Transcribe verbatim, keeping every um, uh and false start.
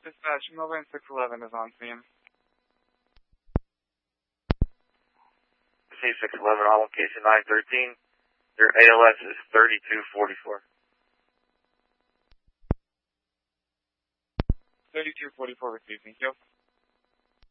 Dispatch, Melbourne six eleven is on scene. C six eleven, on location nine thirteen. Your A L S is thirty-two forty-four. thirty-two forty-four received, thank you.